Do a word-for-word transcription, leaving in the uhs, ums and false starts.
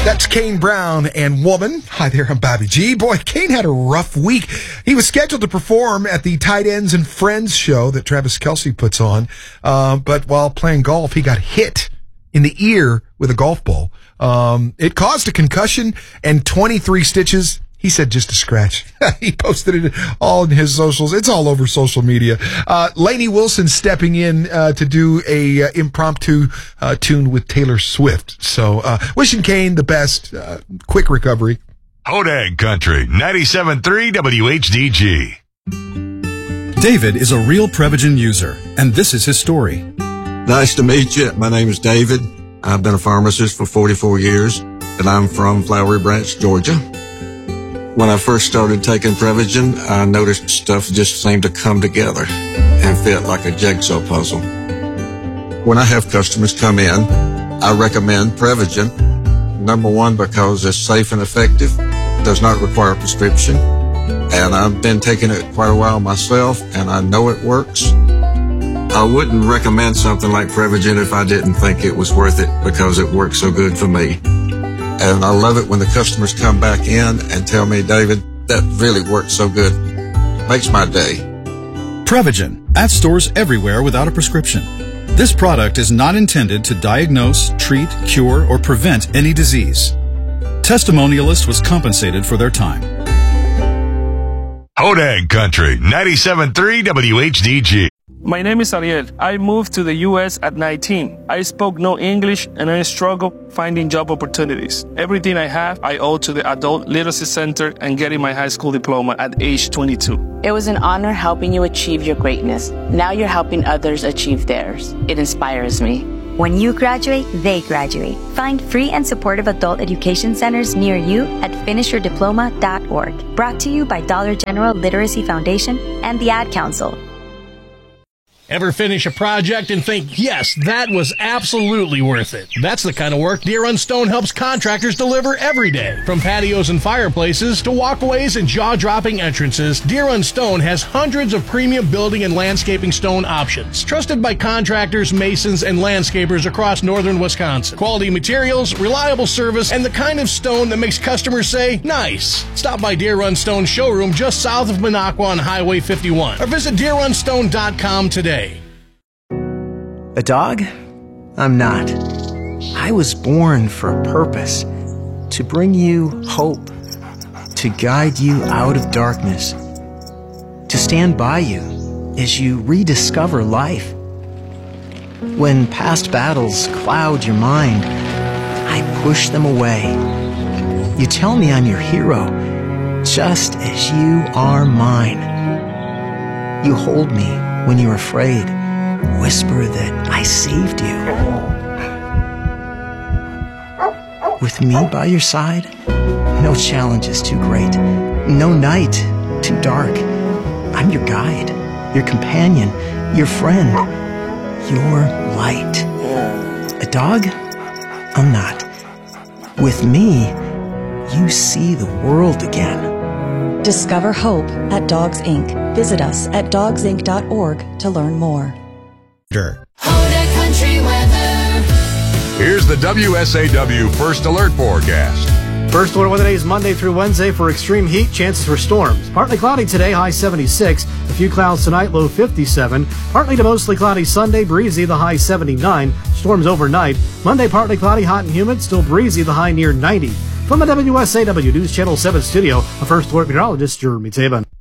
That's Kane Brown and Woman. Hi there, I'm Bobby G. Boy, Kane had a rough week. He was scheduled to perform at the Tight Ends and Friends show that Travis Kelce puts on, uh, but while playing golf, he got hit in the ear with a golf ball. Um, it caused a concussion and twenty-three stitches. He said just a scratch. He posted it all in his socials. It's all over social media. Uh, Lainey Wilson stepping in uh, to do a uh, impromptu uh, tune with Taylor Swift. So uh, wishing Kane the best. Uh, quick recovery. Hodag Country, ninety-seven point three W H D G. David is a real Prevagen user, and this is his story. Nice to meet you. My name is David. I've been a pharmacist for forty-four years, and I'm from Flowery Branch, Georgia. When I first started taking Prevagen, I noticed stuff just seemed to come together and fit like a jigsaw puzzle. When I have customers come in, I recommend Prevagen. Number one, because it's safe and effective, does not require a prescription, and I've been taking it quite a while myself, and I know it works. I wouldn't recommend something like Prevagen if I didn't think it was worth it because it works so good for me. And I love it when the customers come back in and tell me, David, that really worked so good. Makes my day. Prevagen, at stores everywhere without a prescription. This product is not intended to diagnose, treat, cure, or prevent any disease. Testimonialist was compensated for their time. Hodag Country, ninety-seven point three W H D G. My name is Ariel. I moved to the U S at nineteen. I spoke no English and I struggled finding job opportunities. Everything I have, I owe to the Adult Literacy Center and getting my high school diploma at age twenty-two. It was an honor helping you achieve your greatness. Now you're helping others achieve theirs. It inspires me. When you graduate, they graduate. Find free and supportive adult education centers near you at finish your diploma dot org. Brought to you by Dollar General Literacy Foundation and the Ad Council. Ever finish a project and think, yes, that was absolutely worth it? That's the kind of work Deer Run Stone helps contractors deliver every day. From patios and fireplaces to walkways and jaw-dropping entrances, Deer Run Stone has hundreds of premium building and landscaping stone options. Trusted by contractors, masons, and landscapers across northern Wisconsin. Quality materials, reliable service, and the kind of stone that makes customers say, nice. Stop by Deer Run Stone showroom just south of Minocqua on Highway fifty-one or visit deer run stone dot com today. A dog? I'm not. I was born for a purpose. To bring you hope. To guide you out of darkness. To stand by you as you rediscover life. When past battles cloud your mind, I push them away. You tell me I'm your hero, just as you are mine. You hold me when you're afraid. Whisper that I saved you. With me by your side, no challenge is too great, no night too dark. I'm your guide, your companion, your friend, your light. A dog? I'm not. With me, you see the world again. Discover hope at Dogs Incorporated. Visit us at dogs inc dot org to learn more. Hodag Country weather. Here's the W S A W First Alert forecast. First alert weather days Monday through Wednesday for extreme heat, chances for storms. Partly cloudy today, high seventy-six. A few clouds tonight, low fifty-seven. Partly to mostly cloudy Sunday, breezy, the high seventy-nine. Storms overnight. Monday, partly cloudy, hot and humid, still breezy, the high near ninety. From the W S A W News Channel seven studio, a First Alert meteorologist, Jeremy Taban.